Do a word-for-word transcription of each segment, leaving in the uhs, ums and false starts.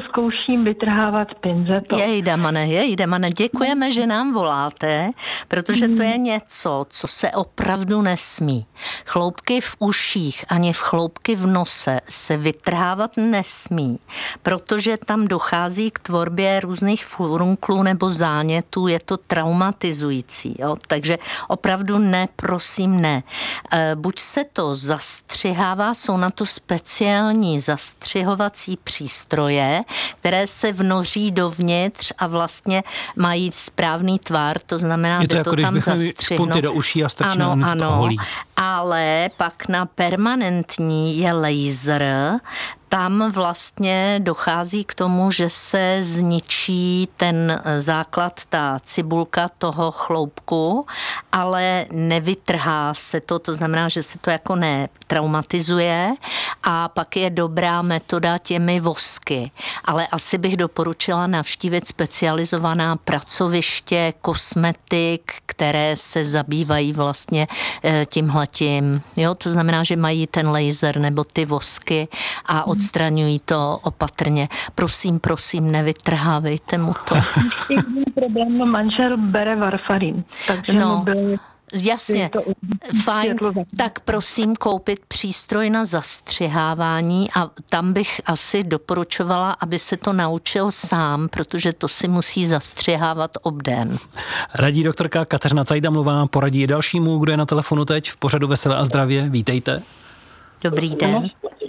zkouším vytrhávat pinzetou. Jejda, mane, jejda, mane, děkujeme, že nám voláte, protože to je něco, co se opravdu nesmí. Chloupky v uších ani v chloupky v nose se vytrhávat nesmí, protože tam dochází k tvorbě různých furunklů nebo zánětů, je to traumatizující. Jo? Takže opravdu ne, prosím, ne. E, buď se to zastřihává, jsou na to speciální zastřihovací přístroje, které se vnoří dovnitř a vlastně mají správný tvar, to znamená, je to že jako to tam zastřihnou. špunty do uší a strčíme ano, na ano, holí. Ale pak na permanentní je laser. Tam vlastně dochází k tomu, že se zničí ten základ, ta cibulka toho chloupku, ale nevytrhá se to, to znamená, že se to jako netraumatizuje a pak je dobrá metoda těmi vosky. Ale asi bych doporučila navštívit specializovaná pracoviště, kosmetik, které se zabývají vlastně tímhletím. Jo, to znamená, že mají ten laser nebo ty vosky a odstraňují to opatrně. Prosím, prosím, nevytrhávejte mu to. Problém, no manžel bere varfarin, takže no. mu byl... Jasně, fajn, tak prosím koupit přístroj na zastřihávání a tam bych asi doporučovala, aby se to naučil sám, protože to si musí zastřihávat obden. Radí doktorka Kateřina Cajdamlová, poradí dalšímu, kdo je na telefonu teď v pořadu Veselé a zdravě. Vítejte. Dobrý den.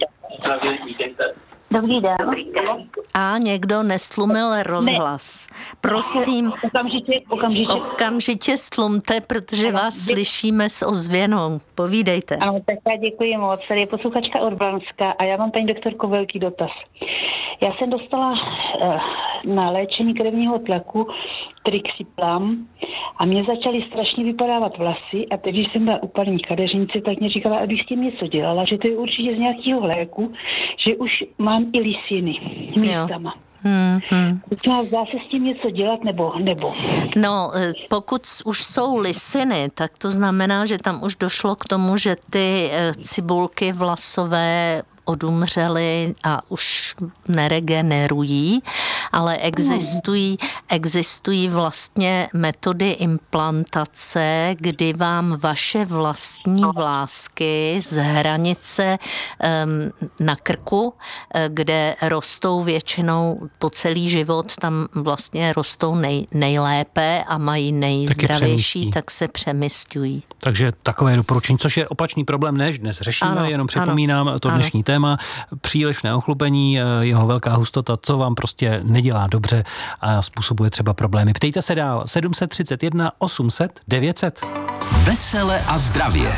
Dobrý den. A někdo nestlumil rozhlas. Ne. Prosím, okamžitě, okamžitě. okamžitě stlumte, protože ano, vás dě... slyšíme s ozvěnou. Povídejte. Ano, tak já děkuji moc. Tady je posluchačka Urbanská a já mám, paní doktorko, velký dotaz. Já jsem dostala uh, na léčení krevního tlaku Trixiplam a mě začaly strašně vypadávat vlasy a teď, když jsem byla u paní kadeřnice, tak mě říkala, abych s tím něco dělala, že to je určitě z nějakého léku, že už mám i lisiny místama. Hmm, hmm. Dá se s tím něco dělat nebo, nebo? No, pokud už jsou lisiny, tak to znamená, že tam už došlo k tomu, že ty cibulky vlasové odumřely a už neregenerují, ale existují, existují vlastně metody implantace, kdy vám vaše vlastní vlásky z hranice um, na krku, kde rostou většinou po celý život, tam vlastně rostou nej, nejlépe a mají nejzdravější, tak se přemysťují. Takže takové doporučení, což je opačný problém, než dnes řešíme, ano, jenom připomínám ano, to dnešní ano. téma, přílišné ochlupení, jeho velká hustota, co vám prostě nedělá dobře a způsobuje třeba problémy. Ptejte se dál, sedm set třicet jedna osm set devět set. Vesele a zdravě.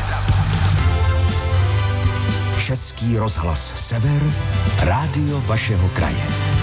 Český rozhlas Sever, rádio vašeho kraje.